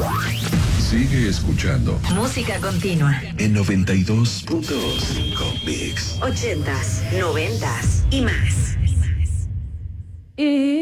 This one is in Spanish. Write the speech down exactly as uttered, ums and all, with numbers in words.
Sigue escuchando. Música continua. En noventa y dos punto cinco Mix. Ochentas, noventas y más. Y